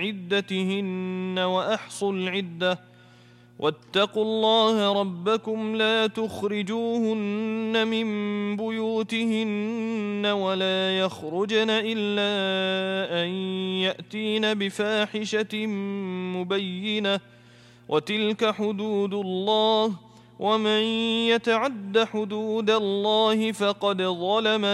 عدتهن وأحصوا العدة واتقوا الله ربكم لا تخرجوهن من بيوتهن ولا يخرجن إلا أن يأتين بفاحشة مبينة وتلك حدود الله ومن يتعد حدود الله فقد ظلم